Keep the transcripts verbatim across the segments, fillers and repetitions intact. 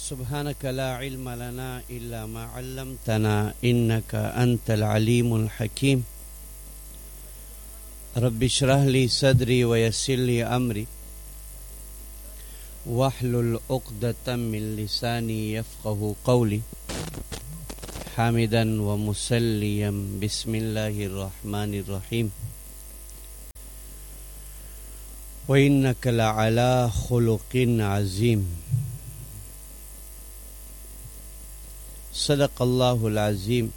سبحانك لا علم لنا إلا ما علمتنا إنك أنت العليم الحكيم. رب اشرح لي صدري ويسر لي أمري واحلل عقدة من لساني يفقه قولي. حامدا ومسليا بسم الله الرحمن الرحيم. وإنك لعلى خلق عظيم. صدق الله العظيم.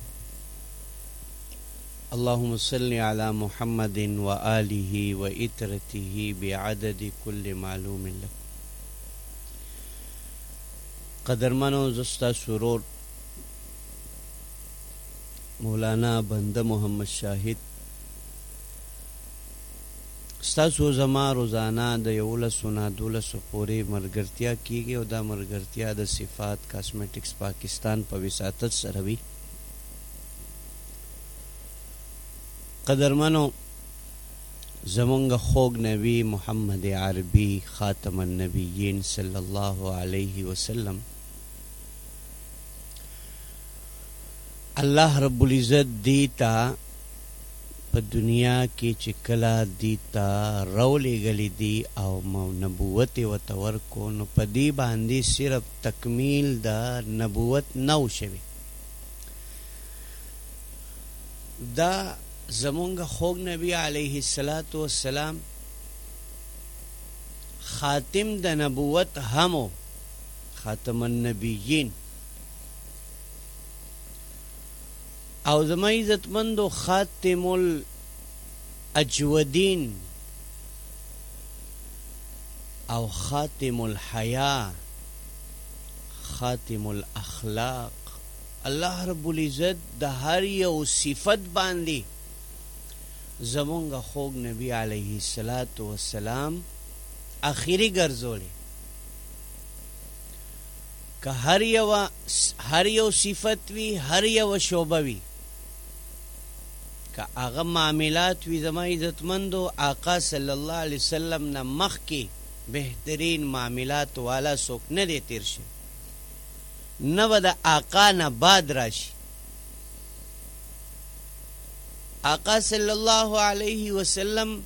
اللهم صل على محمد وآله وإترته بعدد كل معلوم لك. قدرمنو زستا سرور مولانا بنده محمد شاهد ستاسو زما روزانه د یولسو نه دولسو پورې ملګرتیا کیږي او دا ملګرتیا د صفات کاسمیټکس پاکستان په وساطت سره وي. قدرمنو زمونږ خوږ نبی محمد عربي خاتم النبیین صلی الله علیه وسلم الله رب العزت دیتا په دنیا کې چې کله دیتا راولېږلی دی او نبوت یې ورته ورکو، نو په دې باندې صرف تکمیل د نبوت نه و شوی. دا زمونږ خوږ نبی علیه الصلاة والسلام خاتم د نبوت هم خاتم النبیین او زما عزتمندو خاتم الاجودین او خاتم الحیا، خاتم الاخلاق. الله رب العزت د هر یو صفت باندې زمونږ خوږ نبی علیه الصلاة والسلام اخیری ګرځولې. که هر یو هر یو صفت وی، هر یو شعبه وی، که هغه معاملات وی، زما عزتمندو آقا صلی الله علیه وسلم نه مخکې بهترین معاملات والا څوک نه دی تیر شي، نه به د آقا نه بعد راشي. آقا صلی الله علیه وسلم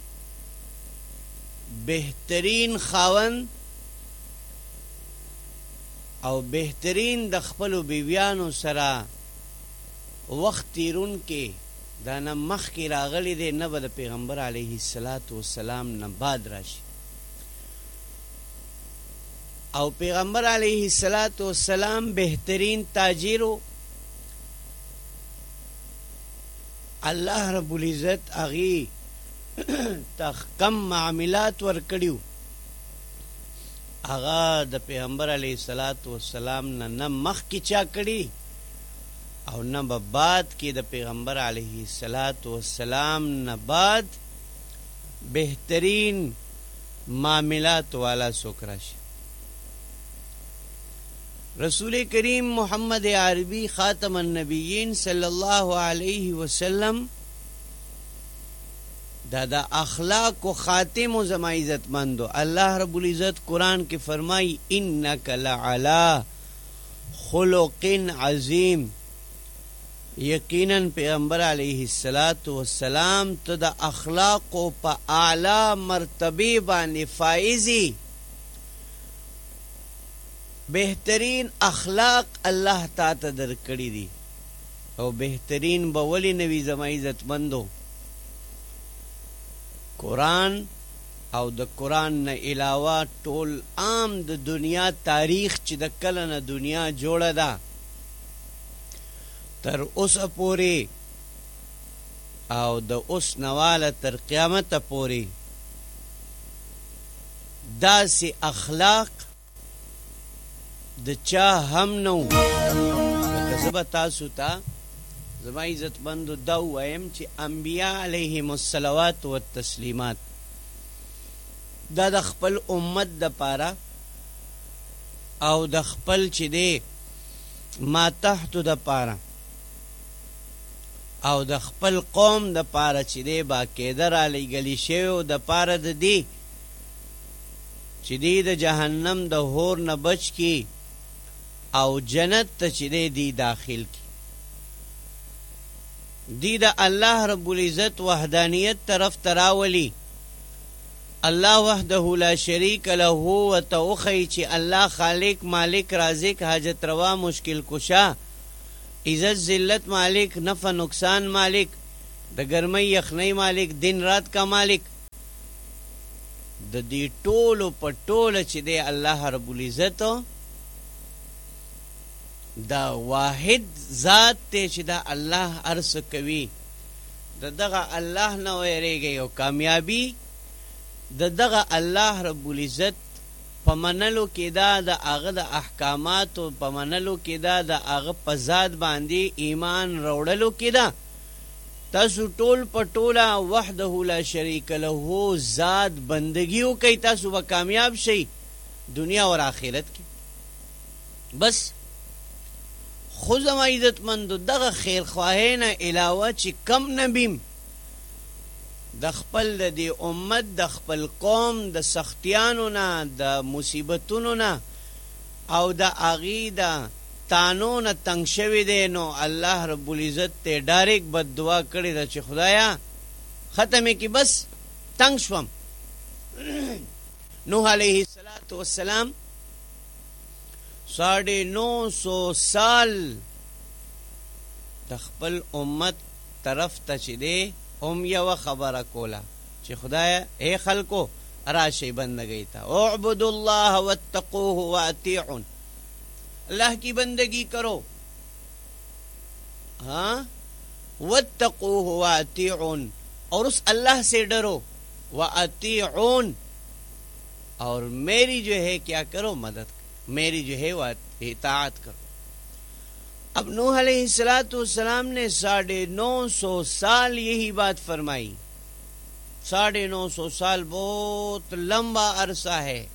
بهترین خاوند او بهترین د خپلو بیویانو سره وخت تیرون کې دا نه مخکې راغلی دی، نه به د پیغمبر علیه الصلاة والسلام نه بعد راشي. او پیغمبر علیه الصلاة والسلام بهترین تاجرو. الله رب العزت هغې ته کم معاملات ورکړي، هغه د پیغمبر علیه الصلاة والسلام نه نه مخکې چا کړي او نه به بعد کې د پیغمبر علیه الصلاة والسلام نه بعد بهترین معاملات والا څوک راشي. رسول کریم محمد عربی خاتم النبیین صلی الله علیه وسلم دا دا اخلاق و خاتم و زما عزت مندو. اللہ رب العزت قرآن کے فرمائی انک لعلا خلق عظیم، یقیناً پیغمبر علیہ الصلاة والسلام تو دا اخلاق و پا اعلی مرتبی بانی فائزی. بہترین اخلاق اللہ تا تا در کری دی او بہترین بولی نبی زما عزت مندو. قرآن او د قرآن نه علاوه ټول عام د دنیا تاریخ چې د کله نه دنیا جوړه ده تر اوسه پورې او د اوس نواله تر قیامته پورې داسې اخلاق د چا هم نو. لکه زه به تاسو ته زما عزتمندو دا ووایم چې انبیا علیهم الصلوات والتسلیمات دا د خپل امت دپاره او د خپل چې دی ما تحتو دپاره او د خپل قوم دپاره چې دی باقاعده رالیږلي شوی و دپاره د دې چې دی د جهنم د هور نه بچ کی او جنت ته چې دی دی داخل کی دی دا الله رب العزت وحدانیت طرف تراولی الله وحده لا شریک له و توخی چې الله خالق مالک رازق حاجت روا مشکل کشا عزت ذلت مالک نفع نقصان مالک د ګرمۍ یخنۍ مالک دن رات کا مالک د دې ټولو په ټوله چې دی الله رب العزت دا واحد ذات ته چې دا الله ارس کوي د دغه الله نه ویریږي او کامیابی د دغه الله رب العزت په منلو کې دا د هغه د احکاماتو په منلو کې دا د هغه په ذات باندې ایمان راوړلو کې دا تاسو ټول په ټوله وحده لا شریک له ذات بندگیو کوي تاسو به کامیاب شئ دنیا او آخرت کې بس خو زما عزت مندو دغه خیر خواهی نه علاوه چې کم نبیم د خپل د دې امت د خپل قوم د سختیانو نه د مصیبتونو نه او د هغې د تانو نه تنګ شوي دی نو الله رب العزت ته ډایرک بد دعا کړې ده چې خدایا ختمې کې بس تنګ شوم نوح علیه السلام ساڑھے نو سو سال د خپل امت طرف ته چې دی هم یو خبره کوله چې خدایا اے خلکو راشي بندگی ته اعبدوا الله واتقوه واطیعون اللہ کی بندگی کرو ہاں واتقوه واطیعون اور اس اللہ سے ڈرو واطیعون اور میری جو ہے کیا کرو مدد میری جو ہے وہ اطاعت کرو اب نوح علیہ الصلوۃ والسلام نے ساڑھے نو سو سال یہی بات فرمائی ساڑھے نو سو سال بہت لمبا عرصہ ہے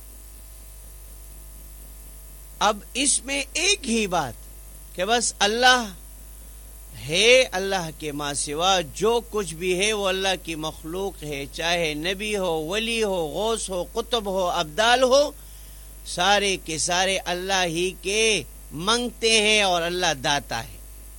اب اس میں ایک ہی بات کہ بس اللہ ہے اللہ کے ماں سوا جو کچھ بھی ہے وہ اللہ کی مخلوق ہے چاہے نبی ہو ولی ہو غوث ہو قطب ہو ابدال ہو سارے کے سارے اللہ ہی کے منگتے ہیں اور اللہ داتا ہے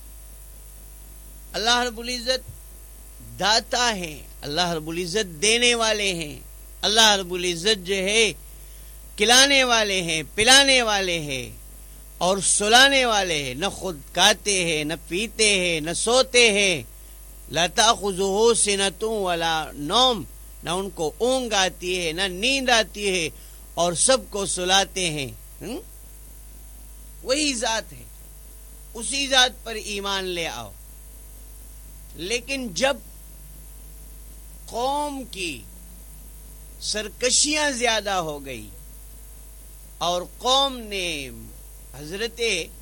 اللہ رب العزت داتا ہے اللہ رب العزت دینے والے ہیں اللہ رب العزت جو ہے کھلانے والے ہیں پلانے والے ہیں اور سلانے والے ہیں نہ خود کھاتے ہیں نہ پیتے ہیں نہ سوتے ہیں لا تأخذہ سنۃ ولا نوم نہ ان کو اونگ آتی ہے نہ نیند آتی ہے اور سب کو سلاتے ہیں وہی ذات ہے اسی ذات پر ایمان لے آؤ لیکن جب قوم کی سرکشیاں زیادہ ہو گئی اور قوم نے حضرت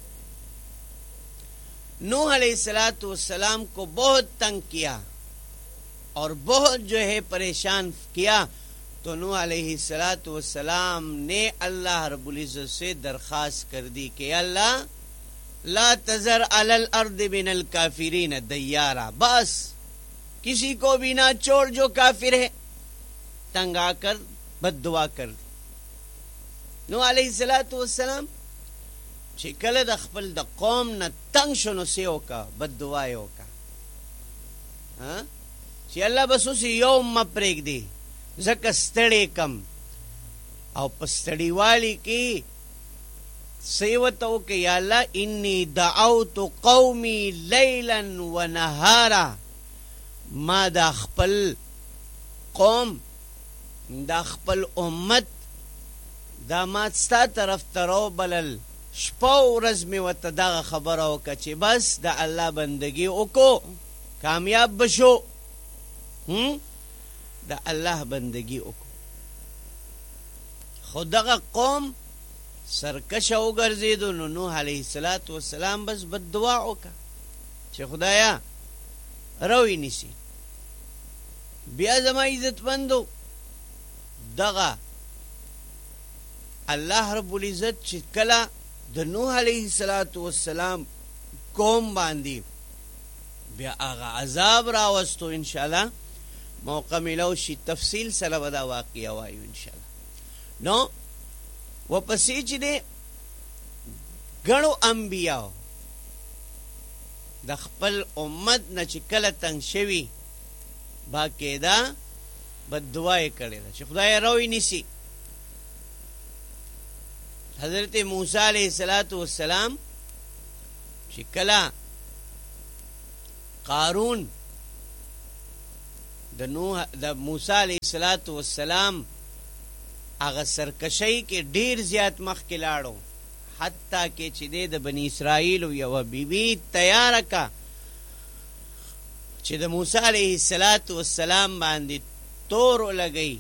نوح علیہ الصلوۃ والسلام کو بہت تنگ کیا اور بہت جو ہے پریشان کیا تو نوح علیہ الصلوۃ والسلام نے اللہ رب العزت سے درخواست کر دی کہ اللہ لا تذر علی الارض من الکافرین دیارا بس کسی کو بھی نہ چھوڑ جو کافر ہے تنگ آ کر بد دعا کر دی نوح علیہ الصلوۃ والسلام چې کله د خپل د قوم نه تنگ شنو سی وکا بد دعا یې وکا ها چې الله بس اوس یوم ما پرېږدي ځکه ستړی کم او په ستړیوالي کې څه ورته وکړي یا الله انی دعوت قومي لیلا ونهارا ما د خپل قوم د خپل امت دا ما ستا طرف ته راوبلل شپه او ورځ مې ورته دغه خبره وکړه چې بس د الله بندګي وکړو کامیاب بشو د الله بندگی وکړو خو دغه قوم سرکشه وګرځېدو نو نوح علیه الصلوۃ والسلام بس بد دعا وکړه چې خدایا روی نیسي بیا زما عزت مندو دغه الله رب العزت چې کله د نوح علیه الصلوۃ والسلام قوم باندې بیا هغه عذاب راوستو ان شاء الله موقع ملو شي تفصیل سره ودا واقعیا وایو ان شاء الله نو وپسې چې دی ګڼو انبیاو د خپل امت نه چې کله تنګ شوي باقاعده بددعا یې کړې ده چې خدای روی نیسي. حضرت موسی علیہ الصلوۃ والسلام چې کله قارون د نوح د موسی علیہ الصلوۃ والسلام هغه سرکشی کې ډیر زیات مخکې لاړو، حتی کې چې د بنی اسرائیل یو بیبي تیار کا چې د موسی علیہ الصلوۃ والسلام باندې تور لګئی،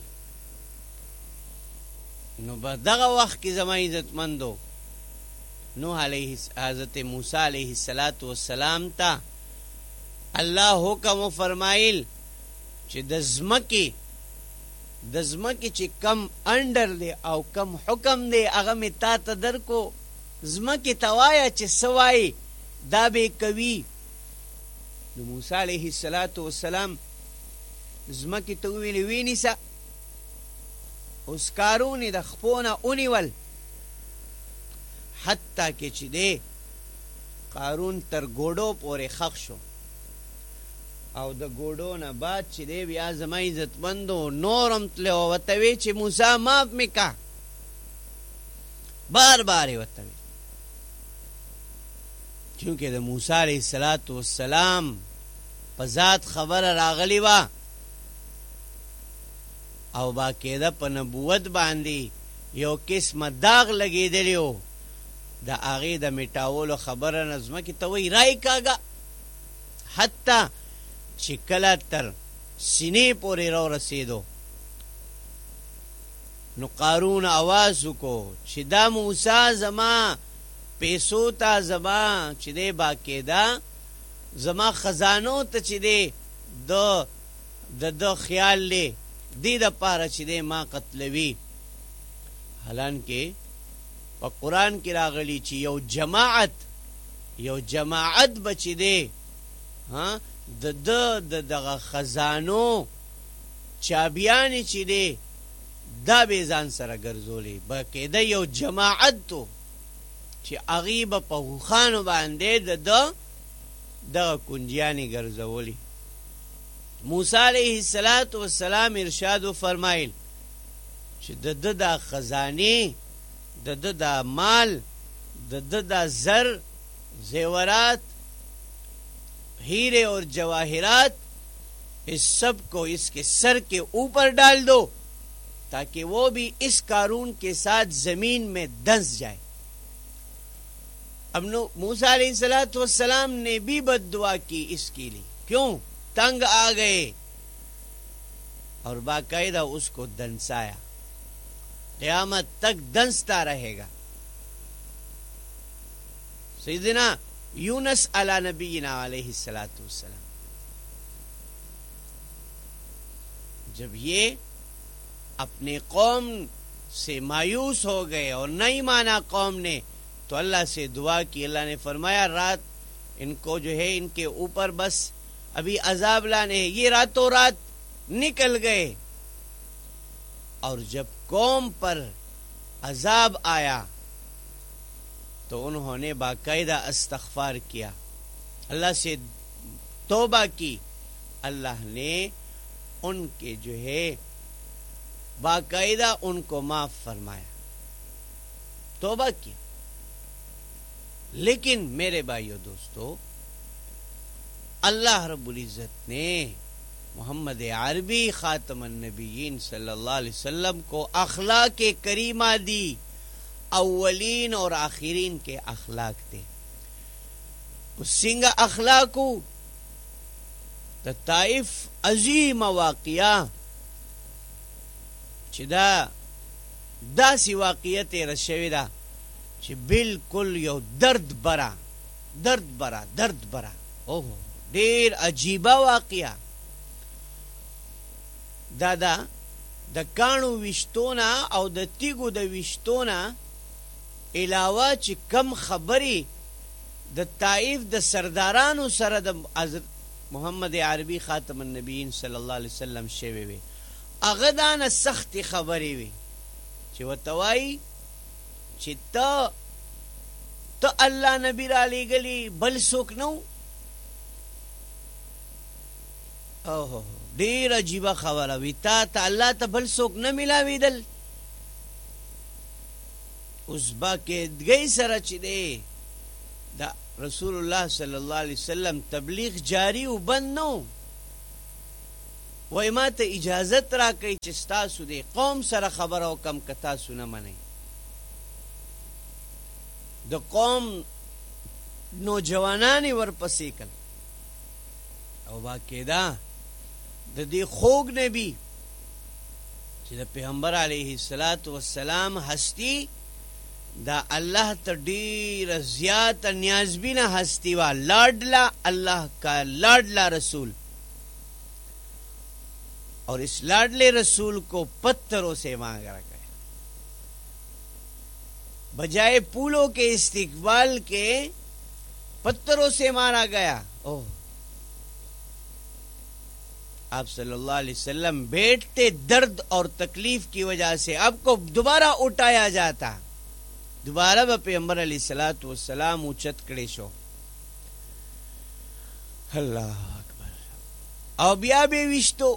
نو په دغه وخت کې زما عزت مندو نوح علیہ حضرت موسی علیہ الصلوۃ والسلام ته الله حکم فرمایل چې د زمکه د زمکه چې کم انډر دی او کم حکم دی هغه می تا ته درکو، زمکه توایا چې سوای دا به کوي. نو موسی علیہ الصلوۃ والسلام زمکه ته ویلی وینیسا، اوس کارونی د خپونه اونیول، حتی کې چې دی قارون تر ګوډو پورې خښ شو، او د ګوډو نه بعد چې دی بیا زما عزتمندو نورم تلو ورته وی چې موسی معاف مې کا، بار بار یې ورته وی، چونکې د موسی علیہ الصلوۃ والسلام په ذات خبره راغلی وه او باقاعده په نبوت باندې یو قسمه داغ لګېدلی و، د هغې د مټاولو خبره نه ځمکې ته وایي رای کاږه، حتی چې کله تر سینې پورې را رسېدو. نو قارون آواز وکړو چې دا موسی زما پیسو ته زما چې دی باقاعده زما خزانو ته چې دی د د خیال دی دی د پاره چې دی ما قتلوي. حالانکه په قرآن کې راغلی چې یو جماعت یو جماعت بچی دی ها د د د دغه خزانو چابیانی چې دی دا به ځان سره ګرځولې، باقاعده یو جماعت تو چې هغې به په غوښانو باندې د ده دغه کنجیانې ګرځولې. موسی علیہ الصلوۃ والسلام ارشاد فرمایل چې د ده دا خزانې د ده دا مال د ده دا زر زیورات हीरे और जवाहरात इस सब को इसके सर के ऊपर डाल दो ताकि वो भी इस कारून के साथ जमीन में धंस जाए. अब मूसा अलैहिस्सलाम ने भी बद्दुआ की इसके लिए, क्यों? तंग आ गए और बाकायदा उसको दंसाया, क़यामत तक दंसता रहेगा. सैयदना यूनस अला नबीना अलैहिस्सलातु वस्सलाम जब ये अपने कौम से मायूस हो गए और नहीं माना कौम ने, तो अल्लाह से दुआ की. अल्लाह ने फरमाया रात इनको जो है इनके ऊपर बस अभी अजाब लाने हैं, ये रातों रात निकल गए. और जब कौम पर अजाब आया तो उन्होंने बाकायदा इस्तग़फ़ार किया, अल्लाह से तौबा की. अल्लाह ने उनके जो है बाकायदा उनको माफ फरमाया, तौबा किया. लेकिन मेरे भाइयों दोस्तों, अल्लाह रब्बुल इज़्ज़त ने मोहम्मद अरबी खातमुन नबिय्यीन सल्लल्लाहु अलैहि वसल्लम को अखलाक करीमा दी. अव्वलीन और आखिरीन के अखलाक थे. सिंगा अखलाकू द ताइफ अजीम वाक़िया چې دا داسې واقعیت یې رسوي ده چې بالکل یو درد برا درد برا درد برا اوه ډېر عجیبه واقعه دا ده. د کاڼو ویشتونه او د تیګو د ویشتونه علاوه چې کم خبرې د طائف د سردارانو سره د حضرت محمد عربي خاتم النبیین صلی الله علیه وسلم شوی وي، هغه دانه سختې خبرې وي چې ورته وایي چې ته ته الله نبی را لېږلی بل څوک نه و؟ اوه ډېر عجیبه خبره وي، تا ته الله ته بل څوک نه میلاوېدل؟ اوس باقاعدګۍ سره چې دی د رسول الله صلی الله علیه وسلم تبلیغ جاری و بند نه و. وای ما ته اجازت را کوي چې ستاسو د قوم سره خبره وکم که تاسو نه منئ. د قوم نوجوانان یې ورپسې کړل او باقاعده د دې خوږ نبي چې د پیغمبر علیه الصلاة والسلام هستی دا الله ته ډېره زیاته نیازبینه هستی وه، لاډله الله کا لاډلا رسول، اور اس لاڈلے رسول کو پتھروں سے مانگ رکھا ہے، بجائے پھولوں کے استقبال کے پتھروں سے مارا گیا. اوہ آپ صلی اللہ علیہ وسلم بیٹھتے درد اور تکلیف کی وجہ سے اب کو دوبارہ اٹھایا جاتا، دوبارہ با پیغمبر علیہ الصلوۃ والسلام اوچت کړي شو. اللہ اکبر. او بیا به وشتو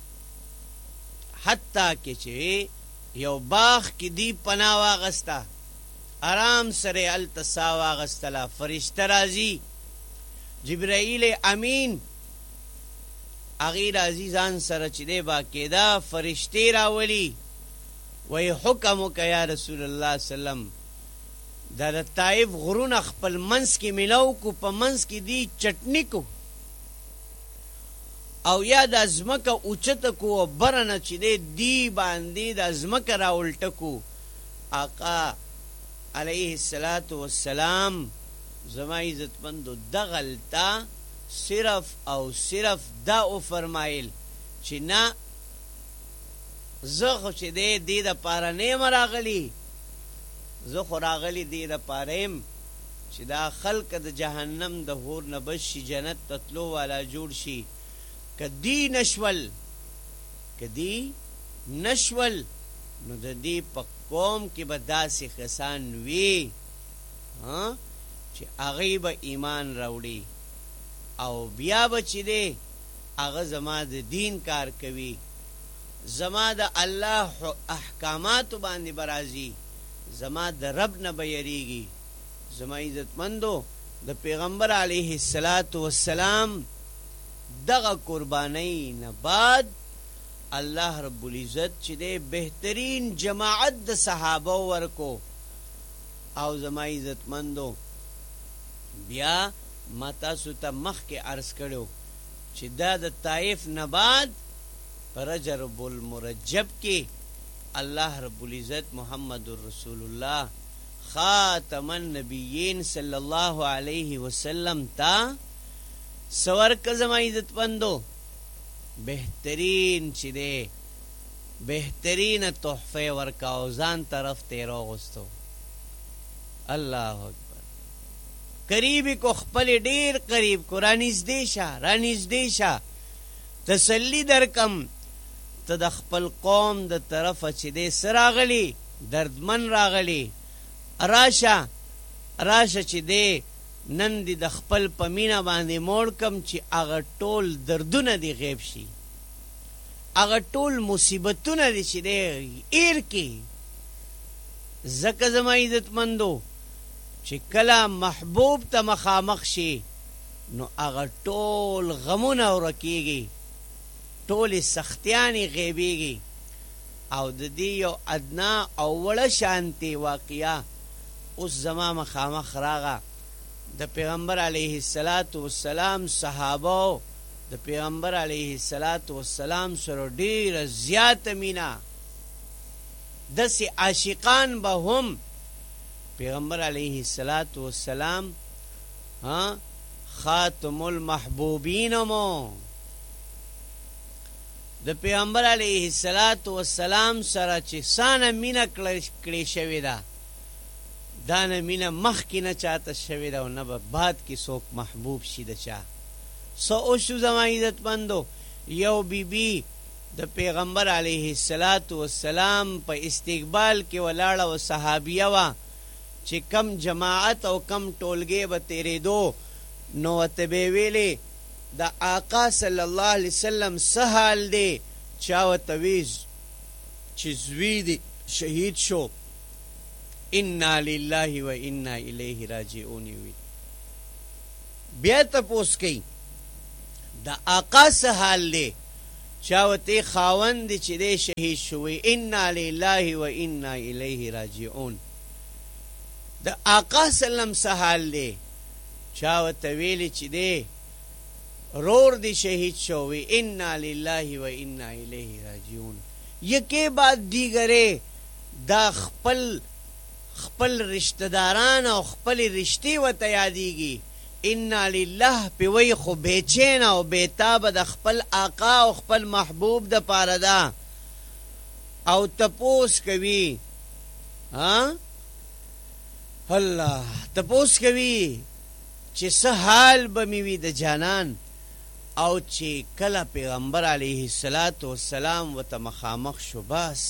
حتی که چې یو باغ کې دی پناه واغسته، آرام سره هلته ساه واغستله، فرشته راځي جبرائیل امین هغې راځي ځان سره چې دی باقاعده فرشتې راولي، وایي حکم وکړه یا رسول الله سلم دا د طایف غرونه خپل منځ کې میلاو کو، په منځ کې دی چټني کو او یا د ځمکه اوچته کو او برنه چې دی دی باندې د ځمکه را الټه کو. آقا علیه الصلاة والسلام زما عزتمندو دغلتا صرف او صرف دا او فرمایل چې نه زه خو چې دی دی د پاره نیم راغلی، زه خو راغلی دی د پاره یم چې دا خلق د جهنم د هور نه بچ شي، جنت ته تلو والا جوړ شي. کدی نشول کدی نشول نو د دې په قوم کې به داسې کسان وي چې هغوی به ایمان راوړي او بیا به چې دی هغه زما د دین کار کوي، زما د الله احکاماتو باندې به راځي، زما د رب نه به یریږي. زما عزتمندو د پیغمبر علیه الصلاة والسلام دغه قربانی نه بعد الله رب العزت چې دی بهترین جماعت د صحابه ورکو. او زما عزتمندو بیا ما تاسو ته مخکې عرض کړو چې دا د طائف نه بعد په رجب المرجب کې الله رب العزت محمد رسول الله خاتم النبیین صلی الله علیه وسلم تا سور که زما عزت بندو بہترین چی دے بہترین تحفے ورکاو ځان طرف تیرو غستو. اللہ اکبر. قریبی کو خپل ډیر قریب کو رانیزدې شه رانیزدې شه تسلی درکم ته د خپل قوم د طرفه چې دې څه راغلی دردمن راغلی راشه راشه چې دې نن دی د خپل په مینه باندې موړ کم چې هغه ټول دردونه دی غیب شي، هغه ټول مصیبتونه دی چې دی ایر کی. ځکه زما عزتمندو چې کله محبوب ته مخامخ شي نو هغه ټول غمونه ورکیږي، ټولې سختیانې غیبیږي. او د دې یو ادنا او وړه شانتي واقعه اوس زما مخامخ راغه. د پیغمبر علیه الصلاة والسلام صحابه د پیغمبر علیه الصلاة والسلام سره ډیره زیاته مینه، داسې عاشقان به هم پیغمبر علیه الصلاة والسلام خاتم المحبوبین مو د پیغمبر علیه الصلاة والسلام سره چې سانه مینه کړې شوې ده دا نه مینه مخکې نه چاته شوې ده او نه به بعد کې څوک محبوب شي د چا. څه وشو زما عزتمندو؟ یو بی بی د پیغمبر علیه الصلاة والسلام په استقبال کې ولاړه و، صحابیه وه چې کم جماعت او کم ټولګې به تېرېدو نو ورته به ویلې د آقا صلی الله علیه وسلم څه حال دی؟ چا ورته وی چې زوی دی شهید شو، انا لله و انا الیه راجعون وی. بیا تپوس کوي د آقا څه حال دی؟ چا ورته خاوند چې دی شهید شوی، انا لله و انا الیه راجعون. د آقا سلم څه حال دی؟ چا ورته ویلي چې دی رور دی شهید شوی، انا لله و انا الیه راجعون. یکے بعد دیگرے دا خپل خپل رشتہ داران او خپل رشتے ورته یادیږي. انا لله پی وی خو بیچین او بیتاب د خپل آقا او خپل محبوب د پاره دا، او تپوس کوي ها الله تپوس کوي چې څه حال به مې وي د جانان، او چې کله پیغمبر علیه الصلاة والسلام ورته مخامخ شو بس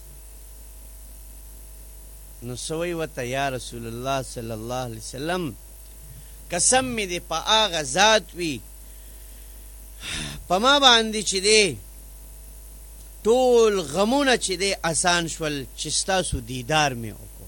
نو سوی ورته یا رسول الله صلی الله علیه وسلم قسم می دی پا آغا ذات وی پا ما باندی چی دی طول غمونه چی دی آسان شول چستاسو دیدار می اوکو.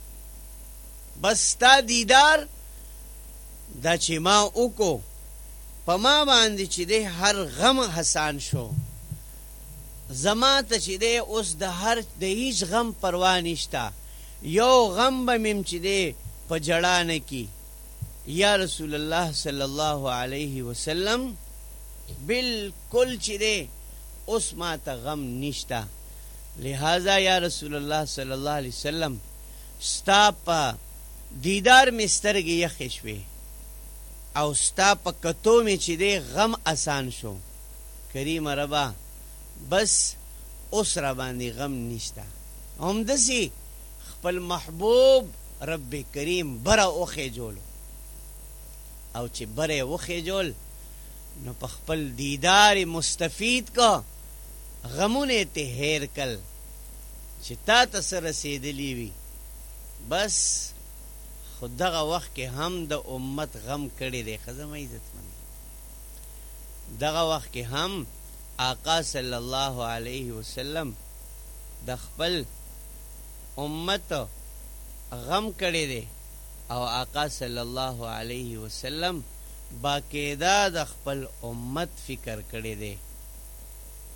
بس تا دیدار دا چی ما اوکو پا ما باندی چی دی هر غم حسان شو. زما تا چی دی اس دا هر دا هیچ غم پروانشتا، یو غم با میم چی دی پا جڑانه کی. یا رسول اللہ صلی اللہ علیہ وسلم بالکل چی دے اس ما تا غم نشتا، لہذا یا رسول اللہ صلی اللہ علیہ وسلم ستا پا دیدار میں سترگی یخشوی او ستا پا کتو میں چی دے غم آسان شو. کریم ربا بس اس رباندی غم نشتا. ہم دسی خپل محبوب رب کریم برا اوخی جولو، او چې بره وخیجول نو په خپل دیدار مستفید کا غمونه ته هیر کل چې تا ته سره رسیدلی وي. بس خود دغه وخت کې هم د امت غم کړی دی. خزم عزتمند دغه وخت کې هم آقا صلی الله علیه وسلم د خپل امت غم کړی دی، او آقا صلی اللہ علیہ وسلم باقاعدہ د خپل امت فکر کړی دی.